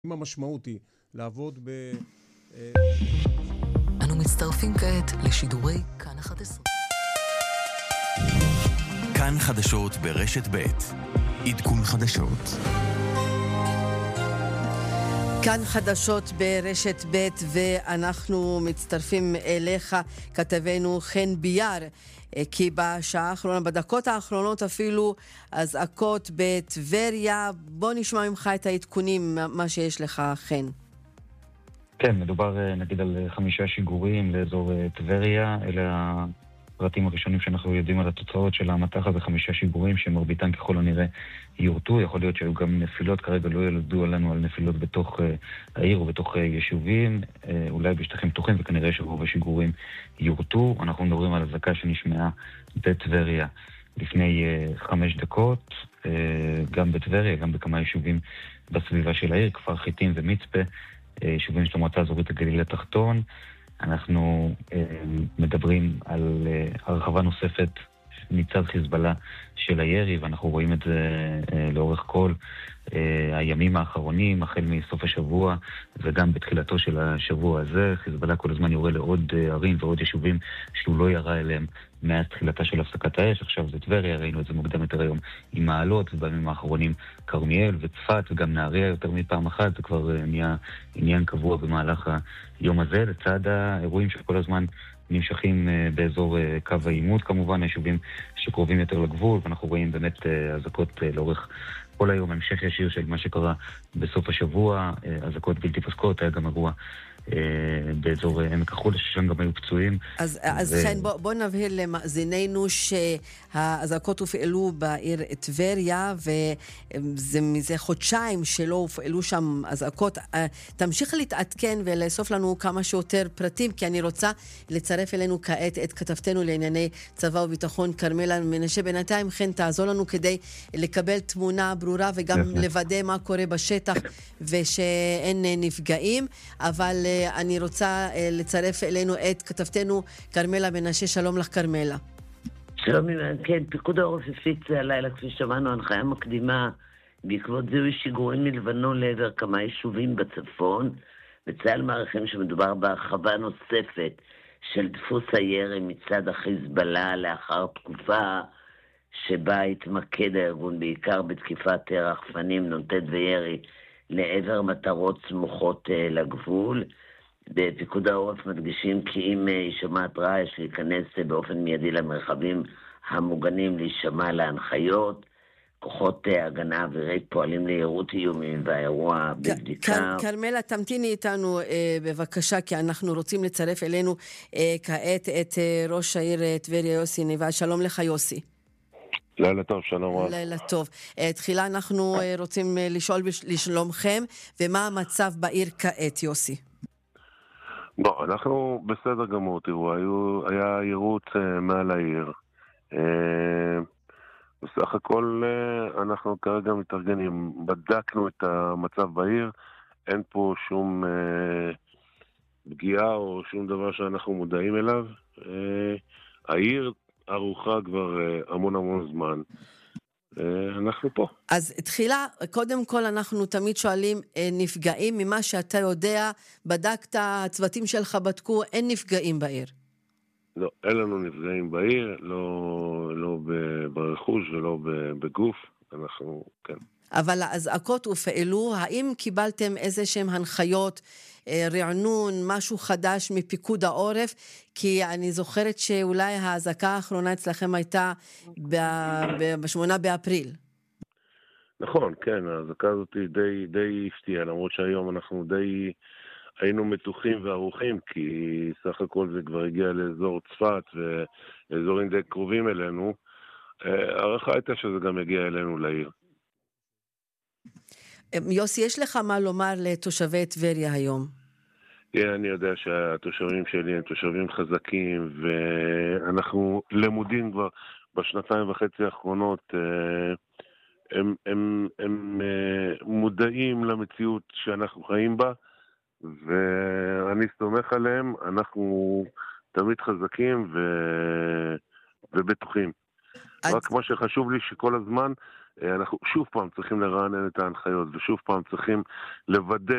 אם המשמעות היא לעבוד אנו מצטרפים כעת לשידורי כאן 11. כאן חדשות ברשת ב' עדכון חדשות. כאן חדשות ברשת ב' ואנחנו מצטרפים אליך כתבנו חן ביאר, כי בשעה האחרונה, בדקות האחרונות אפילו, אזעקות בטבריה. בוא נשמע ממך את העדכונים, מה שיש לך חן. כן, מדובר נגיד על 5 שיגורים לאזור טבריה. אלה הפרטים הראשונים שאנחנו יודעים על התוצאות של המתח הזה. 5 שיגורים שמרביתם ככל הנראה יורטו. יכול להיות שהיו גם נפילות, כרגע לא ילדו לנו על נפילות בתוך העיר או בתוך יישובים, אולי בשטחים פתוחים, וכנראה שרוב השיגורים יורטו. אנחנו מדברים על אזעקה שנשמעה בטבריה לפני 5 דקות, גם בטבריה, גם בכמה יישובים בסביבה של העיר, כפר חיטים ומצפה, יישובים של המועצה האזורית הגליל התחתון. אנחנו מדברים על הרחבה נוספת מצד חיזבאללה של הירי, ואנחנו רואים את זה לאורך כל הימים האחרונים, החל מסוף השבוע וגם בתחילתו של השבוע הזה. חיזבאללה כל הזמן יורה לעוד ערים ועוד יישובים שהוא לא ירה אליהם מאז תחילתה של הפסקת האש. עכשיו זה טבריה, ראינו את זה מוקדם יותר היום עם מעלות, ובימים האחרונים כרמיאל וצפת וגם נהריה יותר מפעם אחת. זה כבר נהיה עניין קבוע במהלך היום הזה, לצד האירועים שכל הזמן נמשכים באזור קו העימות, כמובן היישובים שקרובים יותר לגבול, ואנחנו רואים באמת אזעקות לאורך כל היום, המשך ישיר של מה שקרה בסוף השבוע, אזעקות בלתי פסקות. היה גם אירוע באזור עמק החולה, ששם גם היו פצועים. אז חן, בוא נבהיר למאזיננו שהאזעקות הופעלו בעיר טבריה, וזה מזה חודשיים שלא הופעלו שם אזעקות. תמשיך להתעדכן ולאסוף לנו כמה שיותר פרטים, כי אני רוצה לצרף אלינו כעת את כתבתנו לענייני צבא וביטחון כרמלה מנשה. בינתיים חן, תעזור לנו כדי לקבל תמונה ברורה וגם לוודא מה קורה בשטח ושאין נפגעים. אבל אני רוצה לצרף אלינו את כתבתנו כרמלה מנשה. שלום לך כרמלה. שלום, כן, פיקוד העורף הפיץ הלילה, כפי שמענו, הנחיה מקדימה בעקבות זיהוי שיגורים מלבנון לעבר כמה יישובים בצפון, וצה"ל מעריכים שמדובר בהרחבה נוספת של דפוס הירי מצד החיזבאללה לאחר תקופה שבה התמקד הארגון בעיקר בתקיפת רחפנים, נ"ט וירי לעבר מטרות סמוכות לגבול. בפיקוד העורף מדגישים כי אם יישמע התראה יש להיכנס באופן מיידי למרחבים המוגנים, להישמע להנחיות. כוחות הגנה אווירית פועלים לירות איומים והאירוע בבדיקה. כרמלה, תמתיני איתנו בבקשה, כי אנחנו רוצים לצרף אלינו כעת את ראש העיר טבריה יוסי ניבאי. שלום לך יוסי. לילה טוב, שלום רב. לילה טוב. תחילה אנחנו רוצים לשאול לשלומכם, ומה המצב בעיר כעת, יוסי? לא, אנחנו בסדר גמור, תראו, היה יירוט מעל העיר. בסך הכל אנחנו כרגע מתארגנים, בדקנו את המצב בעיר, אין פה שום פגיעה או שום דבר שאנחנו מודעים אליו. העיר ארוחה כבר המון זמן. אנחנו פה. אז תחילה, קודם כל אנחנו תמיד שואלים נפגעים. ממה שאתה יודע, בדקת, הצוותים שלך בדקו, אין נפגעים בעיר? לא, אין לנו נפגעים בעיר, לא ברכוש ולא בגוף. אנחנו, כן. אבל האזעקות הופעלו, האם קיבלתם איזה שהם הנחיות, רענון, משהו חדש מפיקוד העורף? כי אני זוכרת שאולי האזעקה האחרונה אצלכם הייתה ב-8 באפריל. נכון, כן, האזעקה הזאת די הפתיעה, למרות שהיום אנחנו די היינו מתוחים וערוכים, כי סך הכל זה כבר הגיע לאזור צפת ולאזורים די קרובים אלינו. הערכה הייתה שזה גם יגיע אלינו לעיר. יוסי, יש לך מה לומר לתושבי טבריה היום? אני יודע שהתושבים שלי הם תושבים חזקים, ואנחנו למודים כבר בשנתיים וחצי האחרונות, הם מודעים למציאות שאנחנו חיים בה, ואני סומך עליהם. אנחנו תמיד חזקים ובטוחים. רק מה שחשוב לי שכל הזמן אנחנו שוב פעם צריכים לרענן את ההנחיות, ושוב פעם צריכים לוודא